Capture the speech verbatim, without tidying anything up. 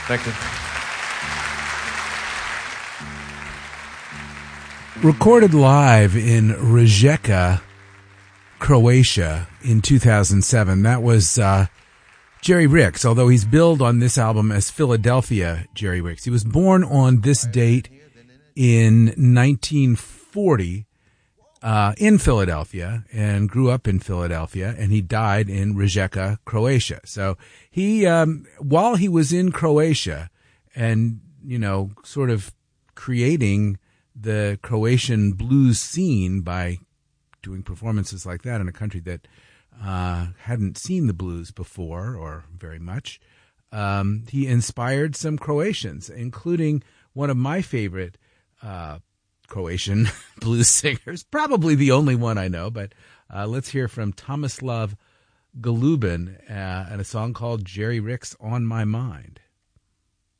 Thank you. Recorded live in Rijeka, Croatia in two thousand seven. That was uh, Jerry Ricks, although he's billed on this album as Philadelphia Jerry Ricks. He was born on this date in nineteen forty uh, in Philadelphia and grew up in Philadelphia, and he died in Rijeka, Croatia. So he, um, while he was in Croatia and, you know, sort of creating the Croatian blues scene by doing performances like that in a country that uh, hadn't seen the blues before or very much. Um, he inspired some Croatians, including one of my favorite uh, Croatian blues singers, probably the only one I know, but uh, let's hear from Tomislav Golubin uh, and a song called Jerry Ricks on My Mind.